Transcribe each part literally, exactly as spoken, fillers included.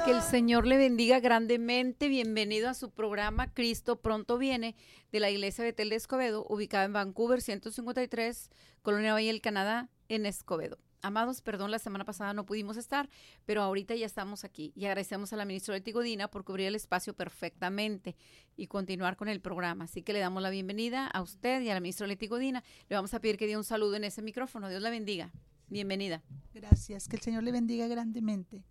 Que el Señor le bendiga grandemente. Bienvenido a su programa Cristo Pronto Viene, de la Iglesia Betel de Escobedo, ubicada en Vancouver, ciento cincuenta y tres, Colonia Valle del Canadá, en Escobedo. Amados, perdón, la semana pasada no pudimos estar, pero ahorita ya estamos aquí y agradecemos a la ministra Leti Godina por cubrir el espacio perfectamente y continuar con el programa. Así que le damos la bienvenida a usted y a la ministra Leti Godina. Le vamos a pedir que dé un saludo en ese micrófono. Dios la bendiga. Bienvenida. Gracias, que el Señor le bendiga grandemente.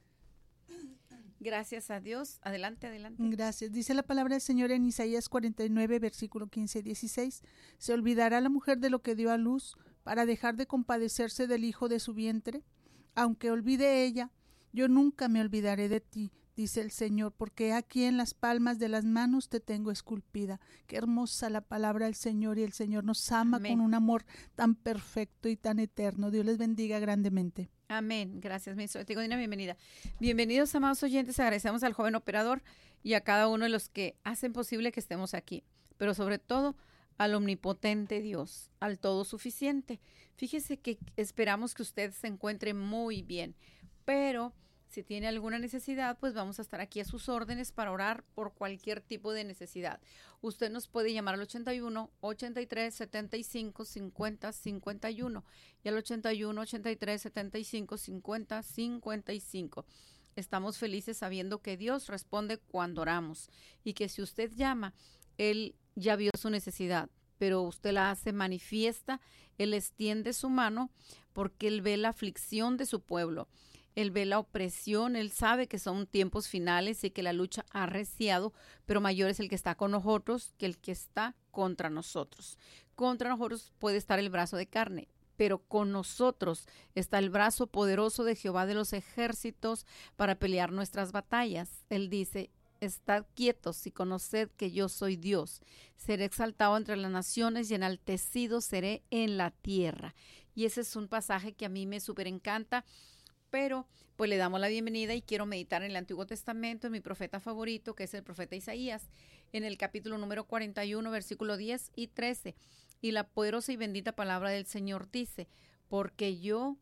Gracias a Dios. Adelante, adelante. Gracias. Dice la palabra del Señor en Isaías cuarenta y nueve, versículo quince y dieciséis. Se olvidará la mujer de lo que dio a luz para dejar de compadecerse del hijo de su vientre. Aunque olvide ella, yo nunca me olvidaré de ti, dice el Señor, porque aquí en las palmas de las manos te tengo esculpida. Qué hermosa la palabra del Señor, y el Señor nos ama Amén. Con un amor tan perfecto y tan eterno. Dios les bendiga grandemente. Amén. Gracias, ministro Leti Godina. Bienvenida. Bienvenidos, amados oyentes. Agradecemos al joven operador y a cada uno de los que hacen posible que estemos aquí, pero sobre todo al omnipotente Dios, al todo suficiente. Fíjese que esperamos que usted se encuentre muy bien, pero si tiene alguna necesidad, pues vamos a estar aquí a sus órdenes para orar por cualquier tipo de necesidad. Usted nos puede llamar al ochenta y uno, ochenta y tres, setenta y cinco, cincuenta, cincuenta y uno y al ochenta y uno, ochenta y tres, setenta y cinco, cincuenta, cincuenta y cinco. Estamos felices sabiendo que Dios responde cuando oramos y que si usted llama, Él ya vio su necesidad, pero usted la hace manifiesta. Él extiende su mano porque Él ve la aflicción de su pueblo. Él ve la opresión, Él sabe que son tiempos finales y que la lucha ha arreciado, pero mayor es el que está con nosotros que el que está contra nosotros. Contra nosotros puede estar el brazo de carne, pero con nosotros está el brazo poderoso de Jehová de los ejércitos para pelear nuestras batallas. Él dice: estad quietos y conoced que yo soy Dios. Seré exaltado entre las naciones y enaltecido seré en la tierra. Y ese es un pasaje que a mí me súper encanta. Pero pues le damos la bienvenida y quiero meditar en el Antiguo Testamento, en mi profeta favorito, que es el profeta Isaías, en el capítulo número cuarenta y uno, versículo diez y trece. Y la poderosa y bendita palabra del Señor dice: porque yo,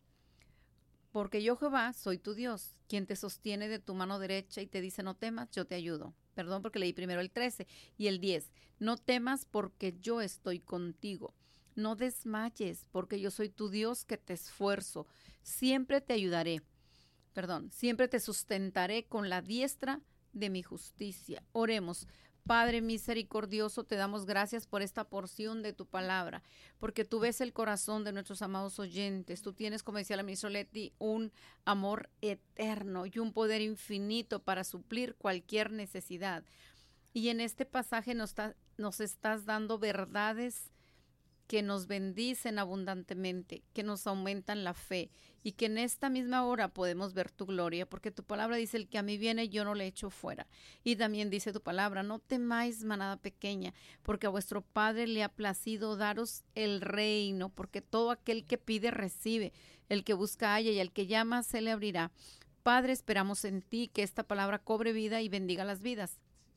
porque yo Jehová soy tu Dios, quien te sostiene de tu mano derecha y te dice: no temas, yo te ayudo. Perdón, porque leí primero el trece y el diez. No temas porque yo estoy contigo. No desmayes, porque yo soy tu Dios que te esfuerzo. Siempre te ayudaré. Perdón, siempre te sustentaré con la diestra de mi justicia. Oremos. Padre misericordioso, te damos gracias por esta porción de tu palabra, porque tú ves el corazón de nuestros amados oyentes. Tú tienes, como decía la ministra Leti, un amor eterno y un poder infinito para suplir cualquier necesidad. Y en este pasaje nos, está, nos estás dando verdades que nos bendicen abundantemente, que nos aumentan la fe y que en esta misma hora podemos ver tu gloria, porque tu palabra dice: el que a mí viene yo no le echo fuera. Y también dice tu palabra: no temáis, manada pequeña, porque a vuestro Padre le ha placido daros el reino, porque todo aquel que pide recibe, el que busca halla y al que llama se le abrirá. Padre, esperamos en ti que esta palabra cobre vida y bendiga las vidas.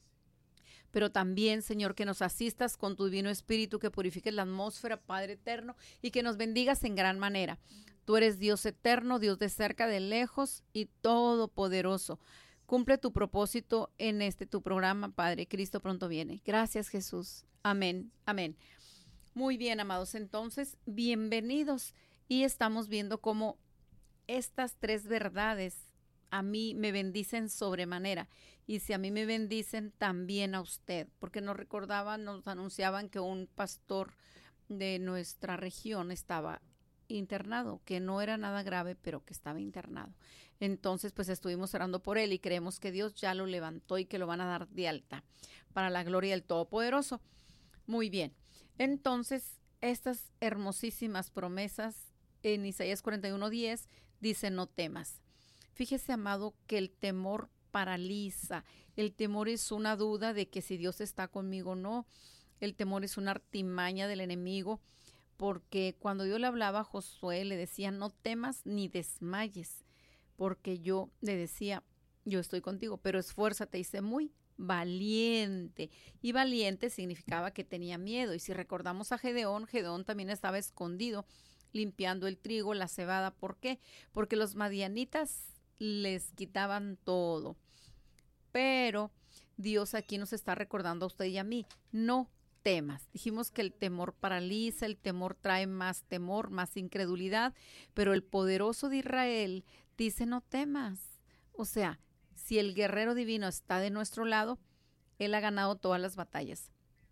Pero también, Señor, que nos asistas con tu divino espíritu, que purifiques la atmósfera, Padre eterno, y que nos bendigas en gran manera. Tú eres Dios eterno, Dios de cerca, de lejos y todopoderoso. Cumple tu propósito en este tu programa, Padre. Cristo pronto viene. Gracias, Jesús. Amén, amén. Muy bien, amados. Entonces, bienvenidos. Y estamos viendo cómo estas tres verdades a mí me bendicen sobremanera. Y si a mí me bendicen, también a usted. Porque nos recordaban, nos anunciaban que un pastor de nuestra región estaba internado, que no era nada grave, pero que estaba internado. Entonces, pues estuvimos orando por él y creemos que Dios ya lo levantó y que lo van a dar de alta para la gloria del Todopoderoso. Muy bien. Entonces, estas hermosísimas promesas en Isaías cuarenta y uno diez dice: no temas. Fíjese, amado, que el temor paraliza. El temor es una duda de que si Dios está conmigo o no. El temor es una artimaña del enemigo, porque cuando Dios le hablaba a Josué, le decía: no temas ni desmayes, porque yo le decía: yo estoy contigo, pero esfuérzate y sé muy valiente. Y valiente significaba que tenía miedo. Y si recordamos a Gedeón, Gedeón también estaba escondido limpiando el trigo, la cebada. ¿Por qué? Porque los madianitas les quitaban todo. Pero Dios aquí nos está recordando a usted y a mí, no temas. Dijimos que el temor paraliza, el temor trae más temor, más incredulidad, pero el poderoso de Israel dice no temas. O sea, si el guerrero divino está de nuestro lado, Él ha ganado todas las batallas.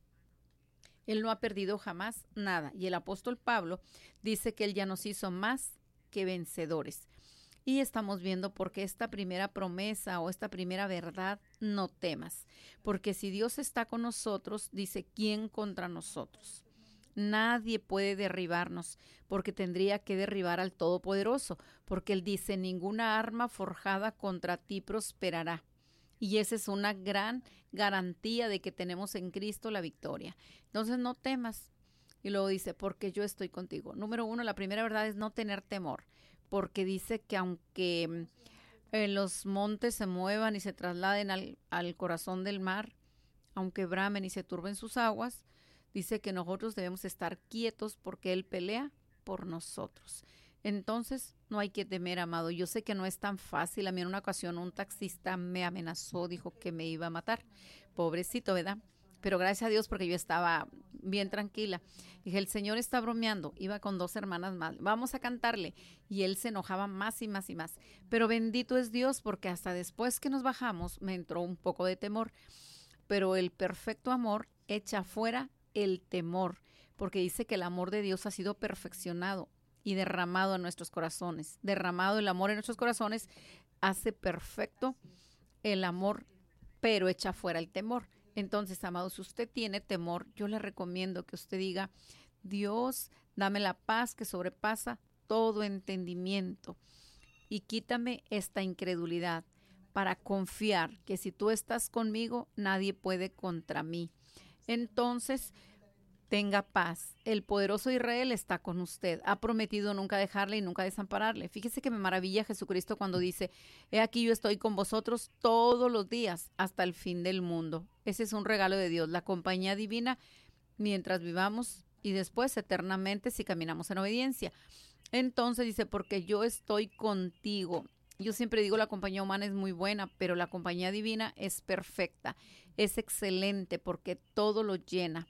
Él no ha perdido jamás nada. Y el apóstol Pablo dice que Él ya nos hizo más que vencedores. Y estamos viendo por qué esta primera promesa o esta primera verdad, no temas. Porque si Dios está con nosotros, dice, ¿quién contra nosotros? Nadie puede derribarnos, porque tendría que derribar al Todopoderoso, porque Él dice, ninguna arma forjada contra ti prosperará. Y esa es una gran garantía de que tenemos en Cristo la victoria. Entonces no temas. Y luego dice, porque yo estoy contigo. Número uno, la primera verdad es no tener temor. Porque dice que aunque eh, los montes se muevan y se trasladen al, al corazón del mar, aunque bramen y se turben sus aguas, dice que nosotros debemos estar quietos porque Él pelea por nosotros. Entonces, no hay que temer, amado. Yo sé que no es tan fácil. A mí en una ocasión un taxista me amenazó, dijo que me iba a matar. Pobrecito, ¿verdad? Pero gracias a Dios porque yo estaba bien tranquila. Dije, el Señor está bromeando. Iba con dos hermanas más. Vamos a cantarle. Y él se enojaba más y más y más. Pero bendito es Dios porque hasta después que nos bajamos me entró un poco de temor. Pero el perfecto amor echa fuera el temor. Porque dice que el amor de Dios ha sido perfeccionado y derramado en nuestros corazones. Derramado el amor en nuestros corazones hace perfecto el amor, pero echa fuera el temor. Entonces, amados, si usted tiene temor, yo le recomiendo que usted diga, Dios, dame la paz que sobrepasa todo entendimiento y quítame esta incredulidad para confiar que si tú estás conmigo, nadie puede contra mí. Entonces, tenga paz. El poderoso Israel está con usted. Ha prometido nunca dejarle y nunca desampararle. Fíjese que me maravilla Jesucristo cuando dice, he aquí yo estoy con vosotros todos los días hasta el fin del mundo. Ese es un regalo de Dios, la compañía divina mientras vivamos y después eternamente si caminamos en obediencia. Entonces dice, porque yo estoy contigo. Yo siempre digo la compañía humana es muy buena, pero la compañía divina es perfecta, es excelente porque todo lo llena.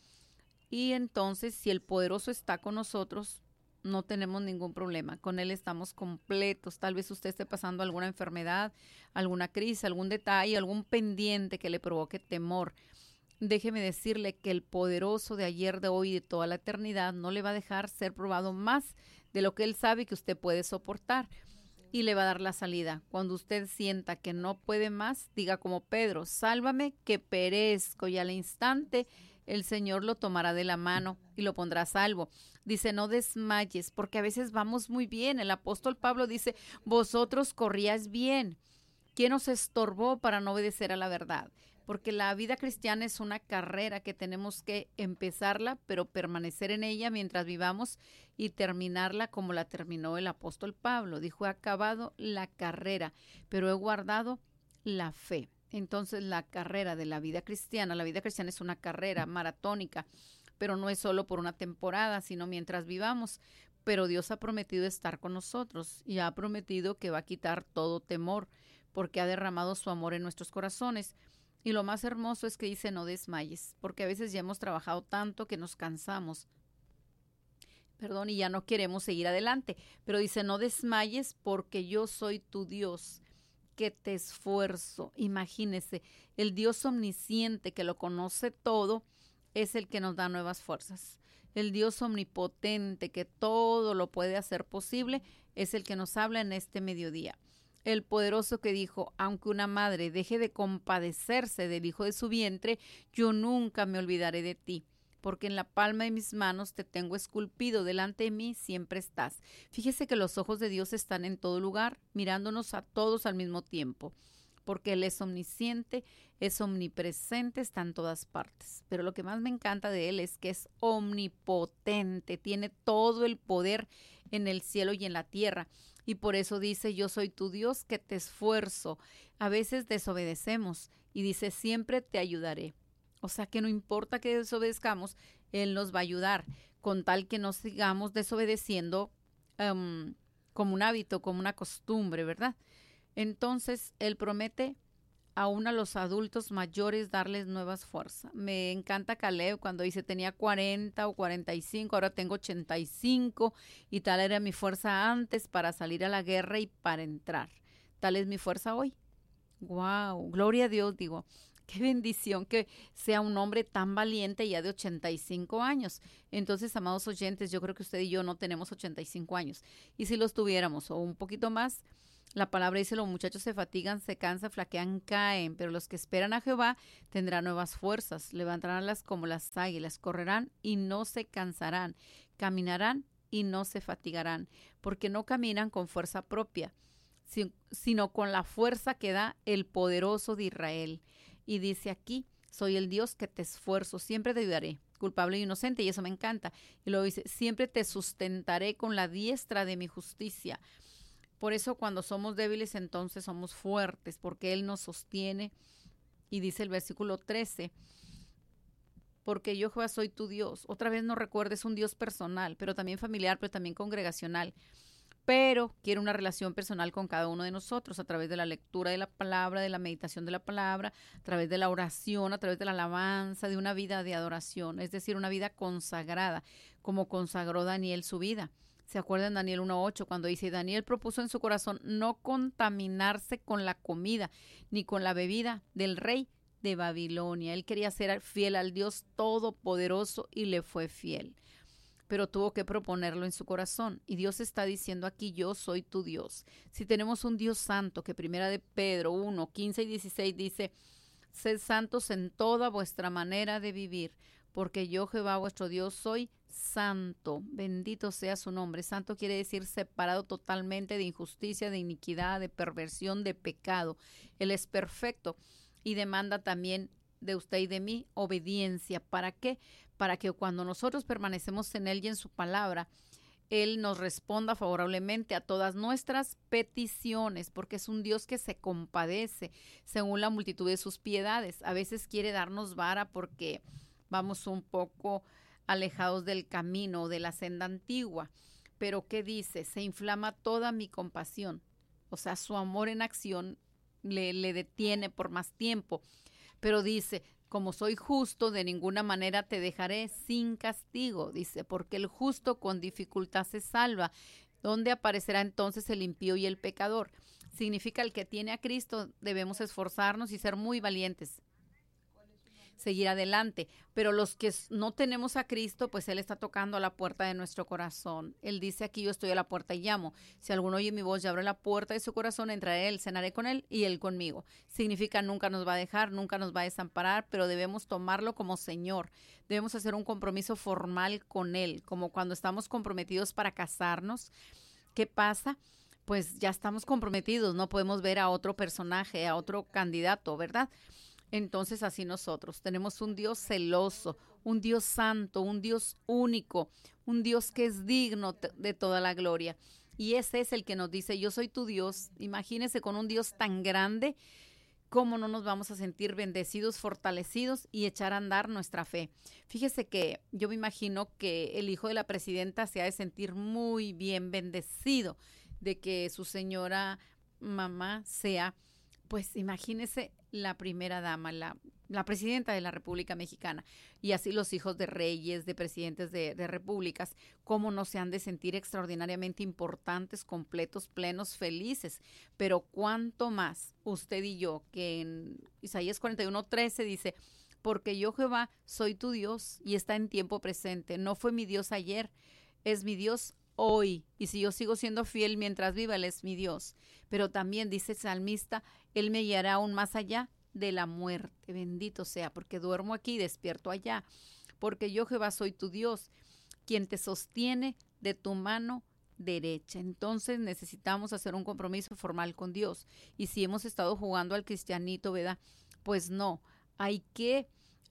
Y entonces, si el poderoso está con nosotros, no tenemos ningún problema. Con Él estamos completos. Tal vez usted esté pasando alguna enfermedad, alguna crisis, algún detalle, algún pendiente que le provoque temor. Déjeme decirle que el poderoso de ayer, de hoy y de toda la eternidad no le va a dejar ser probado más de lo que Él sabe que usted puede soportar. Y le va a dar la salida. Cuando usted sienta que no puede más, diga como Pedro, sálvame que perezco. Y al instante el Señor lo tomará de la mano y lo pondrá a salvo. Dice, no desmayes, porque a veces vamos muy bien. El apóstol Pablo dice, vosotros corríais bien. ¿Quién os estorbó para no obedecer a la verdad? Porque la vida cristiana es una carrera que tenemos que empezarla, pero permanecer en ella mientras vivamos y terminarla como la terminó el apóstol Pablo. Dijo, he acabado la carrera, pero he guardado la fe. Entonces, la carrera de la vida cristiana, la vida cristiana es una carrera maratónica, pero no es solo por una temporada, sino mientras vivamos. Pero Dios ha prometido estar con nosotros y ha prometido que va a quitar todo temor, porque ha derramado su amor en nuestros corazones. Y lo más hermoso es que dice, no desmayes, porque a veces ya hemos trabajado tanto que nos cansamos. Perdón, y ya no queremos seguir adelante. Pero dice, no desmayes porque yo soy tu Dios, que te esfuerzo. Imagínese, el Dios omnisciente que lo conoce todo es el que nos da nuevas fuerzas. El Dios omnipotente que todo lo puede hacer posible es el que nos habla en este mediodía. El poderoso que dijo, aunque una madre deje de compadecerse del hijo de su vientre, yo nunca me olvidaré de ti. Porque en la palma de mis manos te tengo esculpido, delante de mí siempre estás. Fíjese que los ojos de Dios están en todo lugar, mirándonos a todos al mismo tiempo, porque Él es omnisciente, es omnipresente, está en todas partes. Pero lo que más me encanta de Él es que es omnipotente, tiene todo el poder en el cielo y en la tierra. Y por eso dice, yo soy tu Dios que te esfuerzo. A veces desobedecemos y dice, siempre te ayudaré. O sea que no importa que desobedezcamos, Él nos va a ayudar, con tal que no sigamos desobedeciendo um, como un hábito, como una costumbre, ¿verdad? Entonces Él promete aún a los adultos mayores darles nuevas fuerzas. Me encanta Caleb cuando dice tenía cuarenta o cuarenta y cinco, ahora tengo ochenta y cinco y tal era mi fuerza antes para salir a la guerra y para entrar. Tal es mi fuerza hoy. Wow, gloria a Dios, digo. Qué bendición que sea un hombre tan valiente ya de ochenta y cinco años. Entonces, amados oyentes, yo creo que usted y yo no tenemos ochenta y cinco años. Y si los tuviéramos o un poquito más, la palabra dice, los muchachos se fatigan, se cansan, flaquean, caen, pero los que esperan a Jehová tendrán nuevas fuerzas, levantarán alas como las águilas, correrán y no se cansarán, caminarán y no se fatigarán, porque no caminan con fuerza propia, sino con la fuerza que da el poderoso de Israel. Y dice aquí, soy el Dios que te esfuerzo, siempre te ayudaré, culpable e inocente, y eso me encanta. Y luego dice, siempre te sustentaré con la diestra de mi justicia. Por eso cuando somos débiles entonces somos fuertes, porque Él nos sostiene. Y dice el versículo trece, porque yo Jehová soy tu Dios. Otra vez no recuerdes un Dios personal, pero también familiar, pero también congregacional. Pero quiere una relación personal con cada uno de nosotros a través de la lectura de la palabra, de la meditación de la palabra, a través de la oración, a través de la alabanza, de una vida de adoración, es decir, una vida consagrada, como consagró Daniel su vida. ¿Se acuerdan Daniel uno ocho cuando dice, Daniel propuso en su corazón no contaminarse con la comida ni con la bebida del rey de Babilonia? Él quería ser fiel al Dios Todopoderoso y le fue fiel, pero tuvo que proponerlo en su corazón. Y Dios está diciendo aquí, yo soy tu Dios. Si tenemos un Dios santo, que primera de Pedro uno, quince y dieciséis dice, sed santos en toda vuestra manera de vivir, porque yo Jehová vuestro Dios soy santo, bendito sea su nombre. Santo quiere decir separado totalmente de injusticia, de iniquidad, de perversión, de pecado. Él es perfecto y demanda también de usted y de mí obediencia. ¿Para qué? Para que cuando nosotros permanecemos en Él y en su palabra, Él nos responda favorablemente a todas nuestras peticiones, porque es un Dios que se compadece según la multitud de sus piedades. A veces quiere darnos vara porque vamos un poco alejados del camino, de la senda antigua. Pero ¿qué dice? Se inflama toda mi compasión. O sea, su amor en acción le, le detiene por más tiempo. Pero dice, como soy justo, de ninguna manera te dejaré sin castigo. Dice, porque el justo con dificultad se salva. ¿Dónde aparecerá entonces el impío y el pecador? Significa el que tiene a Cristo, debemos esforzarnos y ser muy valientes, seguir adelante, pero los que no tenemos a Cristo, pues Él está tocando a la puerta de nuestro corazón. Él dice aquí, yo estoy a la puerta y llamo. Si alguno oye mi voz y abre la puerta de su corazón, entraré a Él, cenaré con Él y Él conmigo. Significa nunca nos va a dejar, nunca nos va a desamparar, pero debemos tomarlo como Señor. Debemos hacer un compromiso formal con Él, como cuando estamos comprometidos para casarnos. ¿Qué pasa? Pues ya estamos comprometidos, no podemos ver a otro personaje, a otro candidato, ¿verdad? Entonces así nosotros tenemos un Dios celoso, un Dios santo, un Dios único, un Dios que es digno de toda la gloria. Y ese es el que nos dice, yo soy tu Dios. Imagínese con un Dios tan grande, ¿cómo no nos vamos a sentir bendecidos, fortalecidos y echar a andar nuestra fe? Fíjese que yo me imagino que el hijo de la presidenta se ha de sentir muy bien bendecido de que su señora mamá sea, pues imagínese, la primera dama, la, la presidenta de la República Mexicana, y así los hijos de reyes, de presidentes de, de repúblicas, cómo no se han de sentir extraordinariamente importantes, completos, plenos, felices. Pero cuánto más usted y yo, que en Isaías cuarenta y uno, trece dice, porque yo Jehová soy tu Dios y está en tiempo presente, no fue mi Dios ayer, es mi Dios hoy, y si yo sigo siendo fiel mientras viva, Él es mi Dios. Pero también dice el salmista, Él me guiará aún más allá de la muerte, bendito sea, porque duermo aquí y despierto allá, porque yo Jehová soy tu Dios, quien te sostiene de tu mano derecha. Entonces necesitamos hacer un compromiso formal con Dios, y si hemos estado jugando al cristianito, ¿verdad? Pues no, hay que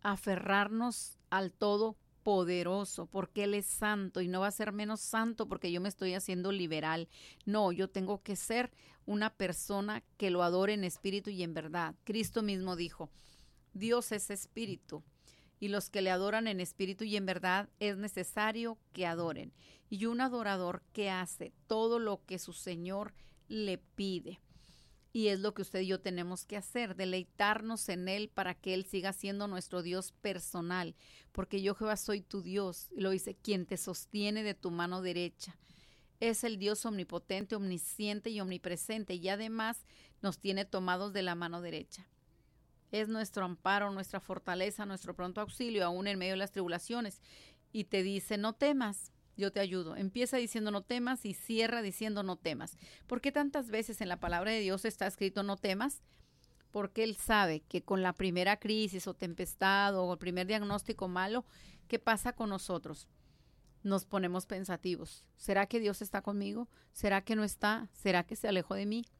aferrarnos al todo poderoso, porque Él es santo y no va a ser menos santo porque yo me estoy haciendo liberal. No, yo tengo que ser una persona que lo adore en espíritu y en verdad. Cristo mismo dijo, Dios es espíritu y los que le adoran en espíritu y en verdad es necesario que adoren. Y un adorador que hace todo lo que su Señor le pide. Y es lo que usted y yo tenemos que hacer, deleitarnos en Él para que Él siga siendo nuestro Dios personal. Porque yo, Jehová, soy tu Dios. Y lo dice, quien te sostiene de tu mano derecha. Es el Dios omnipotente, omnisciente y omnipresente. Y además nos tiene tomados de la mano derecha. Es nuestro amparo, nuestra fortaleza, nuestro pronto auxilio, aún en medio de las tribulaciones. Y te dice, no temas. Yo te ayudo. Empieza diciendo no temas y cierra diciendo no temas. ¿Por qué tantas veces en la palabra de Dios está escrito no temas? Porque Él sabe que con la primera crisis o tempestad o el primer diagnóstico malo, ¿qué pasa con nosotros? Nos ponemos pensativos. ¿Será que Dios está conmigo? ¿Será que no está? ¿Será que se alejó de mí?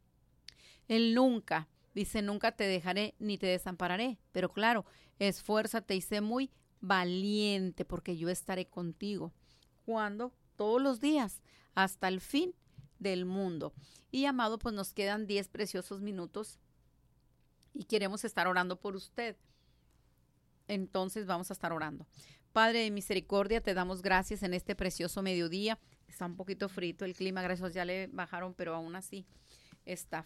Él nunca, dice, nunca te dejaré ni te desampararé. Pero claro, esfuérzate y sé muy valiente porque yo estaré contigo. Cuando todos los días hasta el fin del mundo. Y amado, pues nos quedan diez preciosos minutos y queremos estar orando por usted. Entonces vamos a estar orando. Padre de misericordia, te damos gracias en este precioso mediodía. Está un poquito frito el clima, gracias, ya le bajaron, pero aún así está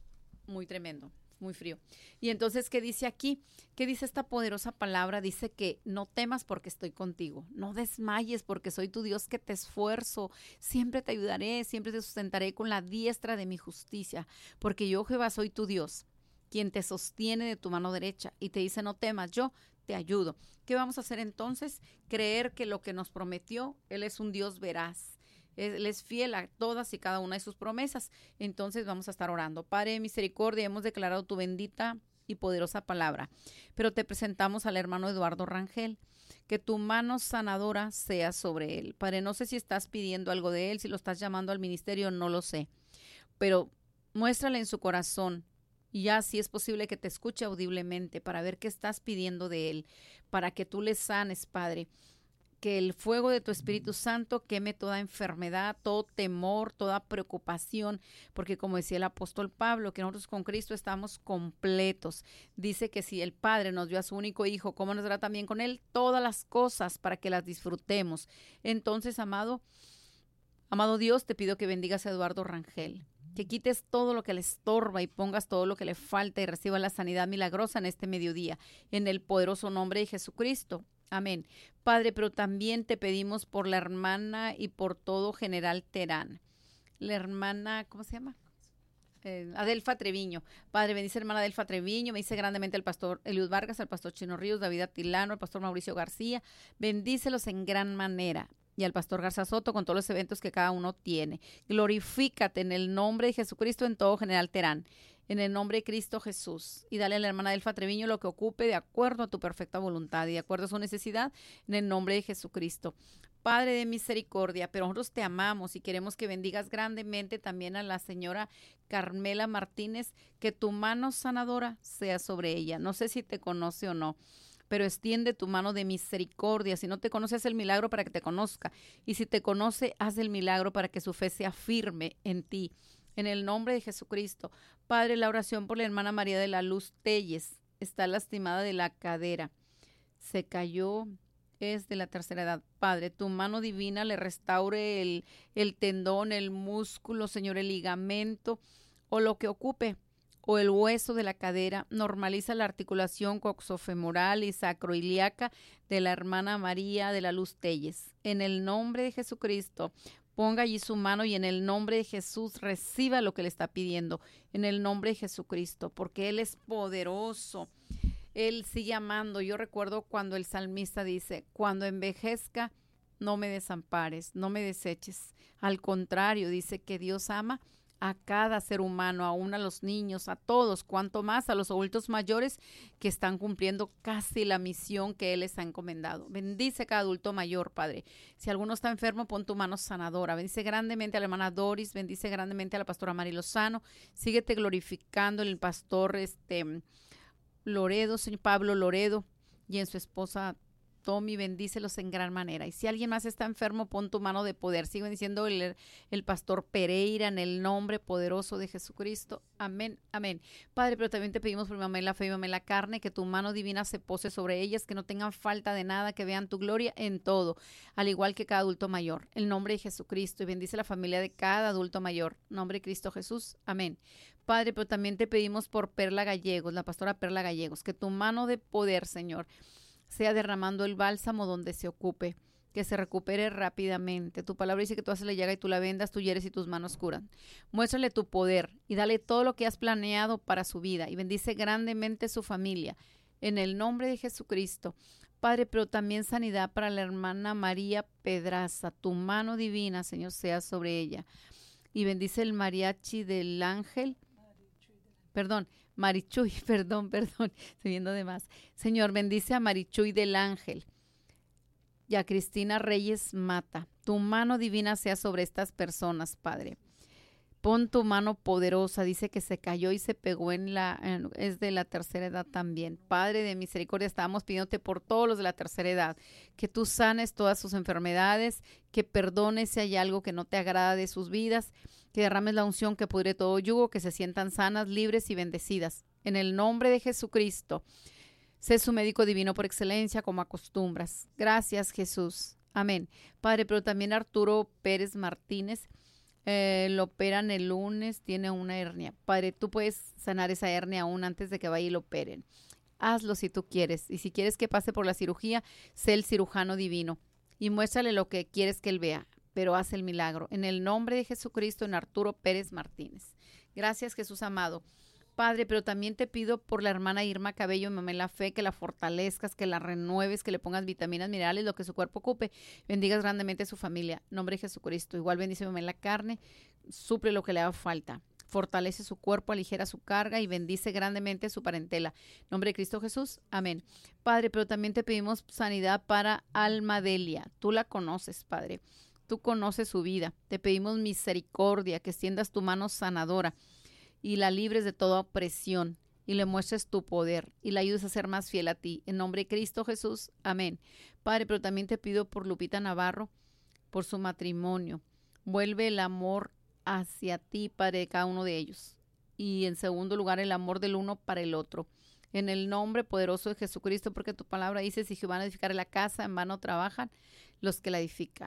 muy tremendo. Muy frío. Y entonces, ¿qué dice aquí? ¿Qué dice esta poderosa palabra? Dice que no temas porque estoy contigo. No desmayes porque soy tu Dios que te esfuerzo. Siempre te ayudaré, siempre te sustentaré con la diestra de mi justicia. Porque yo, Jehová, soy tu Dios, quien te sostiene de tu mano derecha. Y te dice, no temas, yo te ayudo. ¿Qué vamos a hacer entonces? Creer que lo que nos prometió, Él es un Dios veraz. Él es fiel a todas y cada una de sus promesas. Entonces vamos a estar orando. Padre de misericordia, hemos declarado tu bendita y poderosa palabra. Pero te presentamos al hermano Eduardo Rangel. Que tu mano sanadora sea sobre él. Padre, no sé si estás pidiendo algo de él, si lo estás llamando al ministerio, no lo sé. Pero muéstrale en su corazón. Y ya si es posible que te escuche audiblemente para ver qué estás pidiendo de él. Para que tú le sanes, Padre. Que el fuego de tu Espíritu Santo queme toda enfermedad, todo temor, toda preocupación, porque como decía el apóstol Pablo, que nosotros con Cristo estamos completos. Dice que si el Padre nos dio a su único Hijo, ¿cómo nos dará también con Él todas las cosas para que las disfrutemos? Entonces, amado, amado Dios, te pido que bendigas a Eduardo Rangel, que quites todo lo que le estorba y pongas todo lo que le falta y reciba la sanidad milagrosa en este mediodía, en el poderoso nombre de Jesucristo. Amén. Padre, pero también te pedimos por la hermana y por todo General Terán. La hermana, ¿cómo se llama? Eh, Adelfa Treviño. Padre, bendice hermana Adelfa Treviño. Me dice grandemente al pastor Eliud Vargas, al pastor Chino Ríos, David Atilano, al pastor Mauricio García. Bendícelos en gran manera. Y al pastor Garza Soto con todos los eventos que cada uno tiene. Glorifícate en el nombre de Jesucristo en todo General Terán. En el nombre de Cristo Jesús. Y dale a la hermana Adelfa Treviño lo que ocupe de acuerdo a tu perfecta voluntad y de acuerdo a su necesidad en el nombre de Jesucristo. Padre de misericordia, pero nosotros te amamos y queremos que bendigas grandemente también a la señora Carmela Martínez, que tu mano sanadora sea sobre ella. No sé si te conoce o no, pero extiende tu mano de misericordia. Si no te conoce, haz el milagro para que te conozca. Y si te conoce, haz el milagro para que su fe sea firme en ti. En el nombre de Jesucristo. Padre, la oración por la hermana María de la Luz Telles. Está lastimada de la cadera. Se cayó, es de la tercera edad. Padre, tu mano divina le restaure el, el tendón, el músculo, Señor, el ligamento o lo que ocupe. O el hueso de la cadera. Normaliza la articulación coxofemoral y sacroiliaca de la hermana María de la Luz Telles. En el nombre de Jesucristo. Ponga allí su mano y en el nombre de Jesús reciba lo que le está pidiendo. En el nombre de Jesucristo, porque Él es poderoso. Él sigue amando. Yo recuerdo cuando el salmista dice, cuando envejezca, no me desampares, no me deseches. Al contrario, dice que Dios ama a cada ser humano, aún a los niños, a todos, cuanto más a los adultos mayores que están cumpliendo casi la misión que Él les ha encomendado. Bendice a cada adulto mayor, Padre. Si alguno está enfermo, pon tu mano sanadora. Bendice grandemente a la hermana Doris, bendice grandemente a la pastora Mari Lozano. Síguete glorificando en el pastor este, Loredo, señor Pablo Loredo, y en su esposa tome y bendícelos en gran manera. Y si alguien más está enfermo, pon tu mano de poder. Sigo diciendo el, el pastor Pereira, en el nombre poderoso de Jesucristo. Amén, amén. Padre, pero también te pedimos por mi mamá en la fe y mi mamá en la carne, que tu mano divina se pose sobre ellas, que no tengan falta de nada, que vean tu gloria en todo, al igual que cada adulto mayor. En nombre de Jesucristo, y bendice la familia de cada adulto mayor. En nombre de Cristo Jesús. Amén. Padre, pero también te pedimos por Perla Gallegos, la pastora Perla Gallegos, que tu mano de poder, Señor, sea derramando el bálsamo donde se ocupe, que se recupere rápidamente. Tu palabra dice que tú haces la llaga y tú la vendas, tú hieres y tus manos curan. Muéstrale tu poder y dale todo lo que has planeado para su vida y bendice grandemente su familia. En el nombre de Jesucristo. Padre, pero también sanidad para la hermana María Pedraza. Tu mano divina, Señor, sea sobre ella. Y bendice el mariachi del ángel. Perdón, Marichuy, perdón, perdón, estoy viendo de más. Señor, bendice a Marichuy del Ángel y a Cristina Reyes Mata. Tu mano divina sea sobre estas personas, Padre. Pon tu mano poderosa, dice que se cayó y se pegó en la, en, es de la tercera edad también. Padre de misericordia, estábamos pidiéndote por todos los de la tercera edad, que tú sanes todas sus enfermedades, que perdones si hay algo que no te agrada de sus vidas, que derrames la unción que pudre todo yugo, que se sientan sanas, libres y bendecidas. En el nombre de Jesucristo, sé su médico divino por excelencia como acostumbras. Gracias, Jesús. Amén. Padre, pero también Arturo Pérez Martínez, eh, lo operan el lunes, tiene una hernia. Padre, tú puedes sanar esa hernia aún antes de que vaya y lo operen. Hazlo si tú quieres. Y si quieres que pase por la cirugía, sé el cirujano divino y muéstrale lo que quieres que él vea, pero haz el milagro. En el nombre de Jesucristo, en Arturo Pérez Martínez. Gracias, Jesús amado. Padre, pero también te pido por la hermana Irma Cabello, mamá en la fe, que la fortalezcas, que la renueves, que le pongas vitaminas, minerales, lo que su cuerpo ocupe. Bendigas grandemente a su familia. En nombre de Jesucristo. Igual bendice mamá en la carne, suple lo que le haga falta. Fortalece su cuerpo, aligera su carga y bendice grandemente su parentela. En nombre de Cristo Jesús. Amén. Padre, pero también te pedimos sanidad para Alma Delia. Tú la conoces, Padre. Tú conoces su vida. Te pedimos misericordia, que extiendas tu mano sanadora y la libres de toda opresión y le muestres tu poder y la ayudes a ser más fiel a ti. En nombre de Cristo Jesús. Amén. Padre, pero también te pido por Lupita Navarro, por su matrimonio. Vuelve el amor hacia ti, Padre, de cada uno de ellos. Y en segundo lugar, el amor del uno para el otro. En el nombre poderoso de Jesucristo, porque tu palabra dice, si Jehová no edificare la casa, en vano trabajan los que la edifican.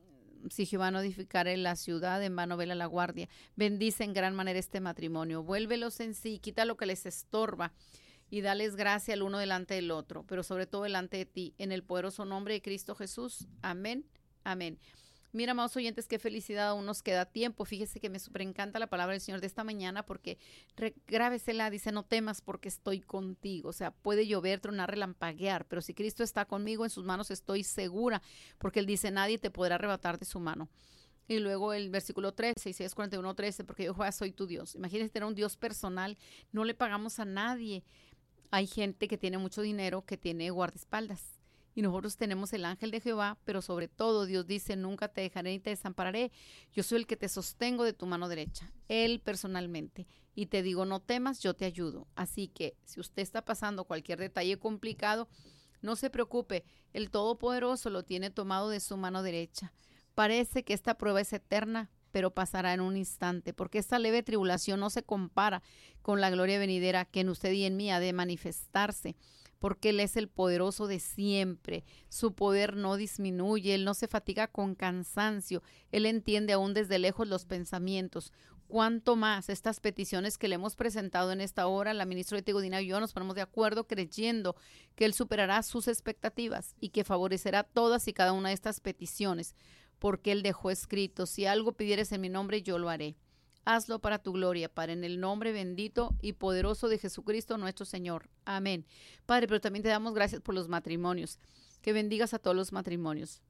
Si Jehová no edificare la ciudad, en vano vela la guardia. Bendice en gran manera este matrimonio. Vuélvelos en sí, quita lo que les estorba y dales gracia el uno delante del otro, pero sobre todo delante de ti, en el poderoso nombre de Cristo Jesús. Amén, amén. Mira, amados oyentes, qué felicidad aún nos queda tiempo. Fíjese que me súper encanta la palabra del Señor de esta mañana porque grábesela, dice, no temas porque estoy contigo. O sea, puede llover, tronar, relampaguear, pero si Cristo está conmigo, en sus manos estoy segura, porque Él dice, nadie te podrá arrebatar de su mano. Y luego el versículo trece, Isaías cuarenta y uno, trece, porque yo, Jehová, soy tu Dios. Imagínense tener un Dios personal, no le pagamos a nadie. Hay gente que tiene mucho dinero, que tiene guardaespaldas. Y nosotros tenemos el ángel de Jehová, pero sobre todo Dios dice, nunca te dejaré ni te desampararé. Yo soy el que te sostengo de tu mano derecha, Él personalmente. Y te digo, no temas, yo te ayudo. Así que si usted está pasando cualquier detalle complicado, no se preocupe, el Todopoderoso lo tiene tomado de su mano derecha. Parece que esta prueba es eterna, pero pasará en un instante, porque esta leve tribulación no se compara con la gloria venidera que en usted y en mí ha de manifestarse. Porque Él es el poderoso de siempre. Su poder no disminuye, Él no se fatiga con cansancio. Él entiende aún desde lejos los pensamientos. Cuanto más estas peticiones que le hemos presentado en esta hora, la ministra de Tegodina y yo nos ponemos de acuerdo creyendo que Él superará sus expectativas y que favorecerá todas y cada una de estas peticiones, porque Él dejó escrito, si algo pidieres en mi nombre, yo lo haré. Hazlo para tu gloria, Padre, en el nombre bendito y poderoso de Jesucristo nuestro Señor. Amén. Padre, pero también te damos gracias por los matrimonios. Que bendigas a todos los matrimonios.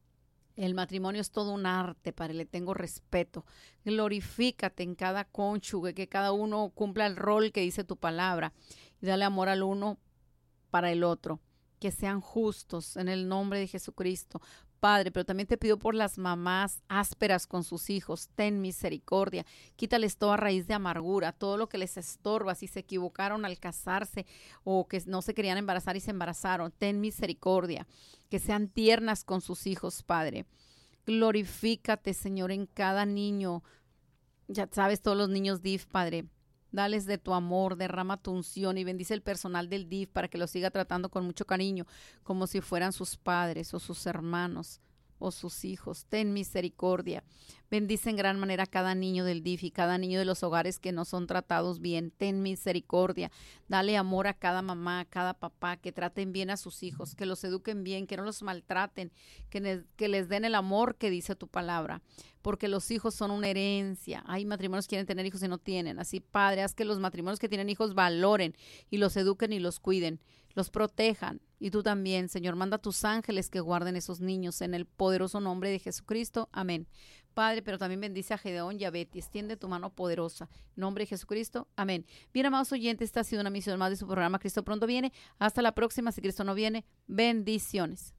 El matrimonio es todo un arte, Padre, le tengo respeto. Glorifícate en cada cónyuge, que cada uno cumpla el rol que dice tu palabra. Y dale amor al uno para el otro. Que sean justos en el nombre de Jesucristo. Padre, pero también te pido por las mamás ásperas con sus hijos. Ten misericordia. Quítales toda raíz de amargura, todo lo que les estorba, si se equivocaron al casarse o que no se querían embarazar y se embarazaron. Ten misericordia. Que sean tiernas con sus hijos, Padre. Glorifícate, Señor, en cada niño. Ya sabes, todos los niños D I F, Padre. Dales de tu amor, derrama tu unción y bendice el personal del D I F para que los siga tratando con mucho cariño, como si fueran sus padres o sus hermanos o sus hijos. Ten misericordia. Bendice en gran manera a cada niño del D I F y cada niño de los hogares que no son tratados bien. Ten misericordia. Dale amor a cada mamá, a cada papá, que traten bien a sus hijos, que los eduquen bien, que no los maltraten, que les, que les den el amor que dice tu palabra. Porque los hijos son una herencia. Hay matrimonios que quieren tener hijos y no tienen. Así, Padre, haz que los matrimonios que tienen hijos valoren y los eduquen y los cuiden, los protejan. Y tú también, Señor, manda a tus ángeles que guarden esos niños en el poderoso nombre de Jesucristo. Amén. Padre, pero también bendice a Gedeón y a Betty. Extiende tu mano poderosa. En nombre de Jesucristo. Amén. Bien, amados oyentes, esta ha sido una misión más de su programa Cristo Pronto Viene. Hasta la próxima. Si Cristo no viene, bendiciones.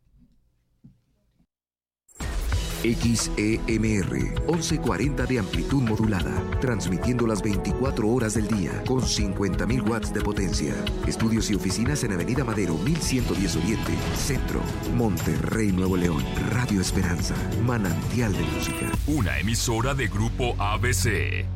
X E M R, once cuarenta de amplitud modulada, transmitiendo las veinticuatro horas del día con cincuenta mil watts de potencia. Estudios y oficinas en Avenida Madero, mil ciento diez Oriente, Centro, Monterrey, Nuevo León. Radio Esperanza, manantial de música. Una emisora de Grupo A B C.